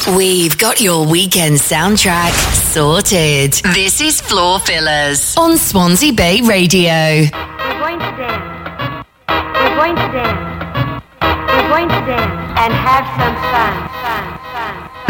We've got your weekend soundtrack sorted. This is Floor Fillers on Swansea Bay Radio. We're going to dance. We're going to dance. We're going to dance and have some fun.